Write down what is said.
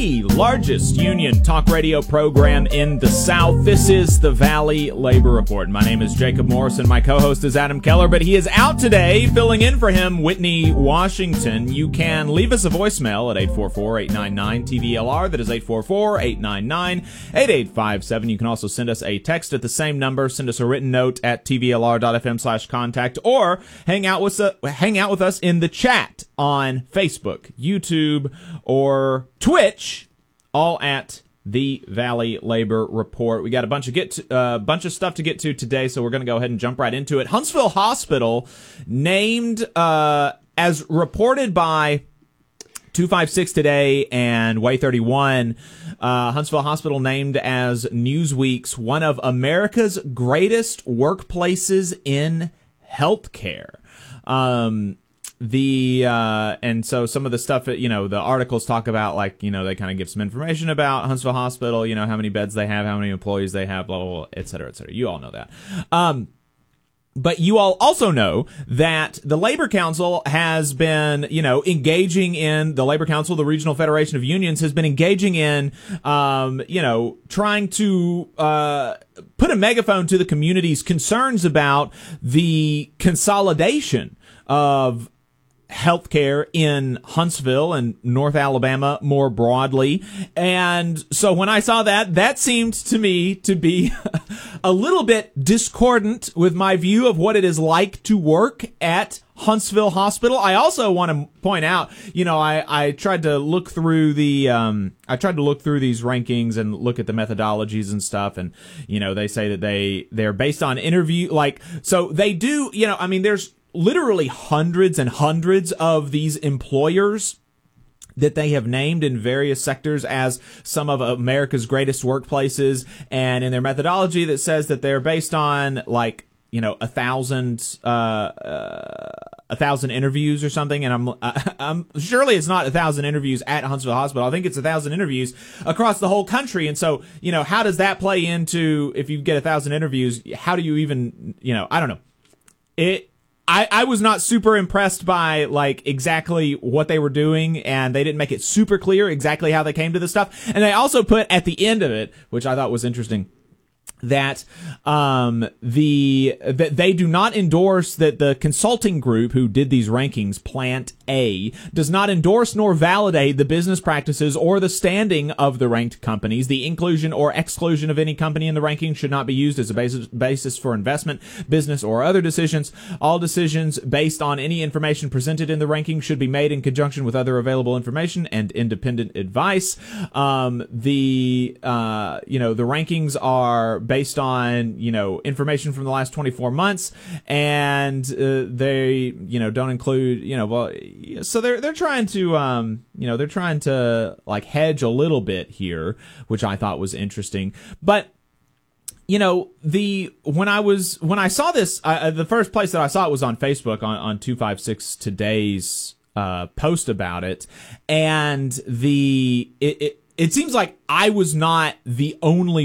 the largest union talk radio program in the South. This is the Valley Labor Report. My name is Jacob Morrison. My co-host is Adam Keller, but he is out today. Filling in for him, Whitney Washington. You can leave us a voicemail at 844-899-TVLR. That is 844-899-8857. You can also send us a text at the same number. Send us a written note at tvlr.fm/contact, or hang out with us in the chat on Facebook, YouTube, or Twitch, all at the Valley Labor Report. We got a bunch of stuff to get to today, so we're going to go ahead and jump right into it. Huntsville Hospital named, as reported by 256 Today and Way 31, Huntsville Hospital named as Newsweek's one of America's greatest workplaces in healthcare. And so some of the stuff that, the articles talk about, like, they kind of give some information about Huntsville Hospital, how many beds they have, how many employees they have, blah, blah, blah, et cetera, et cetera. You all know that. But you all also know that the Labor Council has been, engaging in, the Labor Council, the Regional Federation of Unions, has been engaging in, trying to put a megaphone to the community's concerns about the consolidation of healthcare in Huntsville and North Alabama more broadly. And so when I saw that seemed to me to be a little bit discordant with my view of what it is like to work at Huntsville Hospital. I also want to point out, I tried to look through these rankings and look at the methodologies and stuff, and they say that they're based on interview, so they do, there's literally hundreds and hundreds of these employers that they have named in various sectors as some of America's greatest workplaces, and in their methodology that says that they're based on 1,000 interviews or something. And I'm surely it's not 1,000 interviews at Huntsville Hospital. I think it's 1,000 interviews across the whole country. And so, how does that play into, if you get 1,000 interviews, how do you even, I don't know. I was not super impressed by exactly what they were doing, and they didn't make it super clear exactly how they came to this stuff. And they also put at the end of it, which I thought was interesting, that they do not endorse, that the consulting group who did these rankings, Plant A, does not endorse nor validate the business practices or the standing of the ranked companies. The inclusion or exclusion of any company in the ranking should not be used as a basis for investment, business, or other decisions. All decisions based on any information presented in the ranking should be made in conjunction with other available information and independent advice. The rankings are based on, information from the last 24 months, and they, don't include, so they're trying to, hedge a little bit here, which I thought was interesting. But when I saw this, the first place that I saw it was on Facebook on 256 Today's post about it, and it seems like I was not the only